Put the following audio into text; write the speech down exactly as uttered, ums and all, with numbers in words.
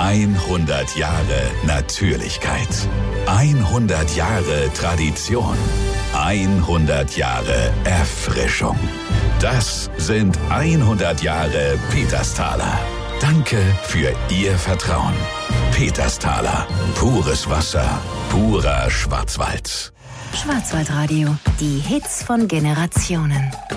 hundert Jahre Natürlichkeit. hundert Jahre Tradition. hundert Jahre Erfrischung. Das sind hundert Jahre Petersthaler. Danke für Ihr Vertrauen. Petersthaler. Pures Wasser. Purer Schwarzwald. Schwarzwaldradio. Die Hits von Generationen.